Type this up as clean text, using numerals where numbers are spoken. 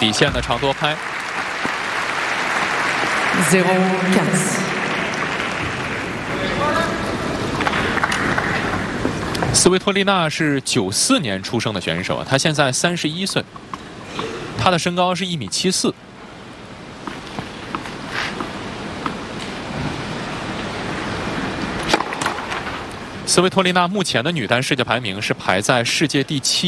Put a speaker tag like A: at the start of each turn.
A: 底线的长多拍。
B: 0-4。
A: 斯维托利娜是94年出生的选手，她现在31岁，她的身高是1.74米。斯维托利娜目前的女单世界排名是排在世界第7。